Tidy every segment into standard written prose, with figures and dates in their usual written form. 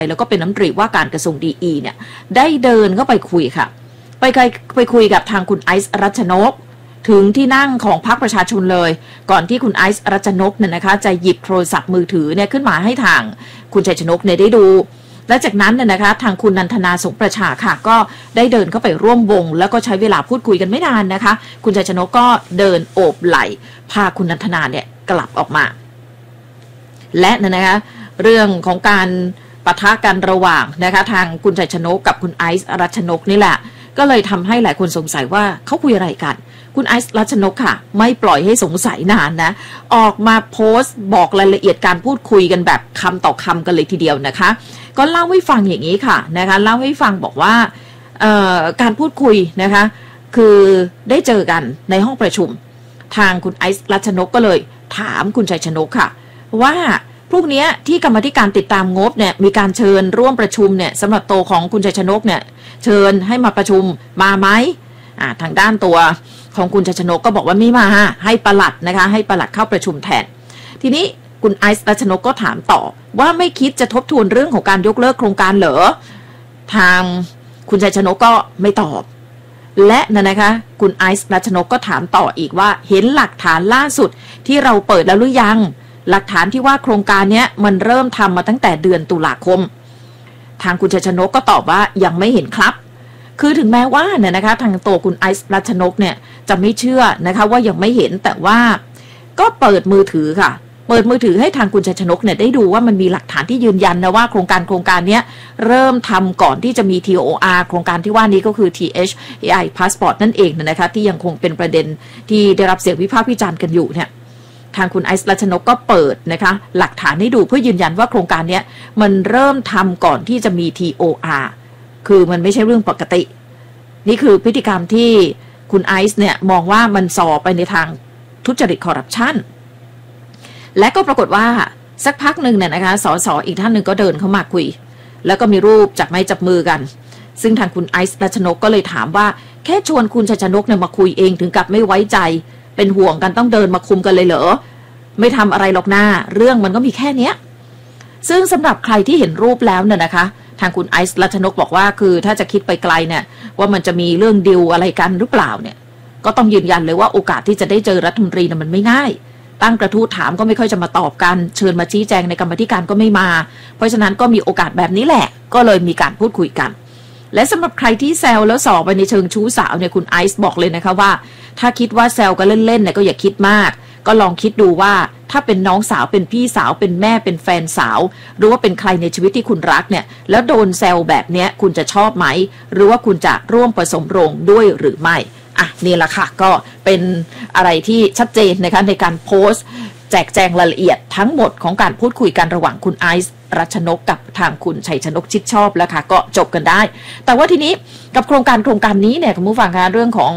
แล้วก็เป็นรัฐมนตรีว่าการกระทรวงดีเนี่ยได้เดินเข้าไปคุยค่ะไปคุยกับทางคุณไอซ์รัชนกถึงที่นั่งของพรรคประชาชนเลยก่อนที่คุณไอซ์รัชนกเนี่ยนะคะจะหยิบโทรศัพท์มือถือเนี่ยขึ้นมาให้ทางคุณชัยชนกเนี่ยได้ดูและจากนั้นเนี่ยนะคะทางคุณนันทนาสงประชาค่ะก็ได้เดินเข้าไปร่วมวงแล้วก็ใช้เวลาพูดคุยกันไม่นานนะคะคุณชัยชนกก็เดินโอบไหล่พาคุณนันทนาเนี่ยกลับออกมาและนะคะเรื่องของการปะทะกันระหว่างนะคะทางคุณชัยชนกกับคุณไอซ์รัชนกนี่แหละก็เลยทำให้หลายคนสงสัยว่าเขาคุยอะไรกันคุณไอซ์รัชนกค่ะไม่ปล่อยให้สงสัยนานนะออกมาโพสต์บอกรายละเอียดการพูดคุยกันแบบคำต่อคำกันเลยทีเดียวนะคะก็เล่าให้ฟังอย่างนี้ค่ะนะคะเล่าให้ฟังบอกว่าการพูดคุยนะคะคือได้เจอกันในห้องประชุมทางคุณไอซ์รัชนกก็เลยถามคุณชัยชนกค่ะว่าพรุ่งนี้ที่กรรมธิการติดตามงบเนี่ยมีการเชิญร่วมประชุมเนี่ยสำหรับตัวของคุณชัยชนกเนี่ยเชิญให้มาประชุมมาไหมทางด้านตัวของคุณชัยชนกก็บอกว่าไม่มาให้ปลัดนะคะให้ปลัดเข้าประชุมแทนทีนี้คุณไอซ์รัชนกก็ถามต่อว่าไม่คิดจะทบทวนเรื่องของการยกเลิกโครงการเหรอทางคุณชัยชนกก็ไม่ตอบและนะคะคุณไอซ์รัชนกก็ถามต่ออีกว่าเห็นหลักฐานล่าสุดที่เราเปิดแล้วหรือยังหลักฐานที่ว่าโครงการนี้มันเริ่มทำมาตั้งแต่เดือนตุลาคมทางคุณชัยชนกก็ตอบว่ายังไม่เห็นครับคือถึงแม้ว่าเนี่ยนะคะทางตัวคุณไอซ์รัชนกเนี่ยจะไม่เชื่อนะคะว่ายังไม่เห็นแต่ว่าก็เปิดมือถือค่ะเปิดมือถือให้ทางคุณชัยชนกเนี่ยได้ดูว่ามันมีหลักฐานที่ยืนยันนะว่าโครงการนี้เริ่มทำก่อนที่จะมี TOR โครงการที่ว่านี้ก็คือ THAI Passport นั่นเองนะคะที่ยังคงเป็นประเด็นที่ได้รับเสียงวิพากษ์วิจารณ์กันอยู่เนี่ยทางคุณไอซ์รัชนกก็เปิดนะคะหลักฐานให้ดูเพื่อยืนยันว่าโครงการนี้มันเริ่มทำก่อนที่จะมี TOR คือมันไม่ใช่เรื่องปกตินี่คือพฤติกรรมที่คุณไอซ์เนี่ยมองว่ามันส่อไปในทางทุจริตคอร์รัปชันและก็ปรากฏว่าสักพักหนึ่งเนี่ยนะคะสสอีกท่านหนึ่งก็เดินเข้ามาคุยแล้วก็มีรูปจับไม้จับมือกันซึ่งทางคุณไอซ์รัชนกก็เลยถามว่าแค่ชวนคุณชัยชนกเนี่ยมาคุยเองถึงกับไม่ไว้ใจเป็นห่วงกันต้องเดินมาคุมกันเลยเหรอไม่ทำอะไรหรอกหน้าเรื่องมันก็มีแค่เนี้ยซึ่งสำหรับใครที่เห็นรูปแล้วเนี่ยนะคะทางคุณไอซ์รัชนกบอกว่าคือถ้าจะคิดไปไกลเนี่ยว่ามันจะมีเรื่องดีลอะไรกันหรือเปล่าเนี่ยก็ต้องยืนยันเลยว่าโอกาสที่จะได้เจอรัฐมนตรีเนี่ยมันไม่ง่ายตั้งกระทู้ถามก็ไม่ค่อยจะมาตอบกันเชิญมาชี้แจงในกรรมธิการก็ไม่มาเพราะฉะนั้นก็มีโอกาสแบบนี้แหละก็เลยมีการพูดคุยกันและสำหรับใครที่แซวแล้วส่อไปในเชิงชู้สาวเนี่ยคุณไอซ์บอกเลยนะคะว่าถ้าคิดว่าแซวกันเล่นๆเนี่ยก็อย่าคิดมากก็ลองคิดดูว่าถ้าเป็นน้องสาวเป็นพี่สาวเป็นแม่เป็นแฟนสาวหรือว่าเป็นใครในชีวิตที่คุณรักเนี่ยแล้วโดนแซวแบบนี้คุณจะชอบไหมหรือว่าคุณจะร่วมผสมโรงด้วยหรือไม่นี่แหละค่ะก็เป็นอะไรที่ชัดเจนนะคะในการโพสต์แจกแจงรายละเอียดทั้งหมดของการพูดคุยกันระหว่างคุณไอซ์รัชนกกับทางคุณชัยชนกชิดชอบแล้วค่ะก็จบกันได้แต่ว่าทีนี้กับโครงการนี้เนี่ยคุณผู้ฟังคะเรื่องของ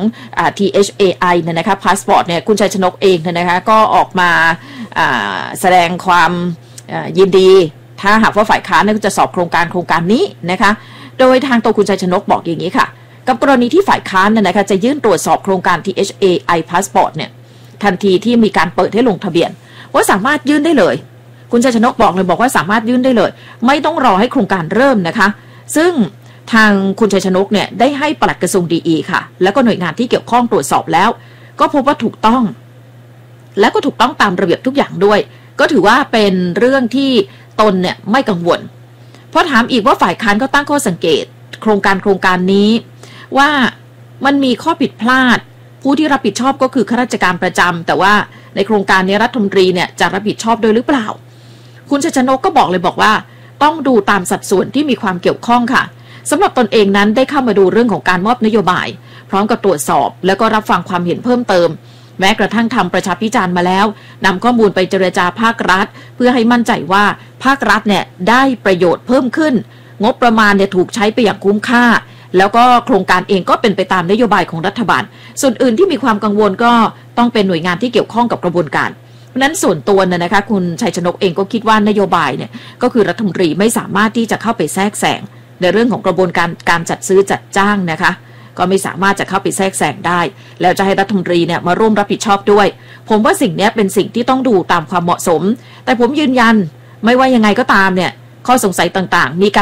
THAI เนี่ยนะคะพาสปอร์ตเนี่ยคุณชัยชนกเองเนี่ยนะคะก็ออกมาแสดงความยินดีถ้าหากว่าฝ่ายค้านจะสอบโครงการนี้นะคะโดยทางตัวคุณชัยชนกบอกอย่างนี้ค่ะกับกรณีที่ฝ่ายค้านเนี่ยนะคะจะยื่นตรวจสอบโครงการ THAI Passport เนี่ยทันทีที่มีการเปิดให้ลงทะเบียนว่าสามารถยื่นได้เลยคุณชัยชนกบอกว่าสามารถยื่นได้เลยไม่ต้องรอให้โครงการเริ่มนะคะซึ่งทางคุณชัยชนกเนี่ยได้ให้ปลัดกระทรวงดีค่ะแล้วก็หน่วยงานที่เกี่ยวข้องตรวจสอบแล้วก็พบว่าถูกต้องและก็ถูกต้องตามระเบียบทุกอย่างด้วยก็ถือว่าเป็นเรื่องที่ตนเนี่ยไม่กังวลเพราะถามอีกว่าฝ่ายค้านก็ตั้งข้อสังเกตโครงการนี้ว่ามันมีข้อผิดพลาดผู้ที่รับผิดชอบก็คือข้าราชการประจำแต่ว่าในโครงการนี้รัฐมนตรีเนี่ยจะรับผิดชอบด้วยหรือเปล่าคุณชัยชนกก็บอกว่าต้องดูตามสัดส่วนที่มีความเกี่ยวข้องค่ะสำหรับตนเองนั้นได้เข้ามาดูเรื่องของการมอบนโยบายพร้อมกับตรวจสอบแล้วก็รับฟังความเห็นเพิ่มเติมแม้กระทั่งทำประชาพิจารณ์มาแล้วนำข้อมูลไปเจรจาภาครัฐเพื่อให้มั่นใจว่าภาครัฐเนี่ยได้ประโยชน์เพิ่มขึ้นงบประมาณเนี่ยถูกใช้ไปอย่างคุ้มค่าแล้วก็โครงการเองก็เป็นไปตามนโยบายของรัฐบาลส่วนอื่นที่มีความกังวลก็ต้องเป็นหน่วยงานที่เกี่ยวข้องกับกระบวนการเพราะนั้นส่วนตัวเนี่ยนะคะคุณชัยชนกเองก็คิดว่านโยบายเนี่ยก็คือรัฐมนตรีไม่สามารถที่จะเข้าไปแทรกแซงในเรื่องของกระบวนการจัดซื้อจัดจ้างนะคะก็ไม่สามารถจะเข้าไปแทรกแซงได้แล้วจะให้รัฐมนตรีเนี่ยมาร่วมรับผิดชอบด้วยผมว่าสิ่งนี้เป็นสิ่งที่ต้องดูตามความเหมาะสมแต่ผมยืนยันไม่ว่ายังไงก็ตามเนี่ยข้อสงสัยต่างๆมีการ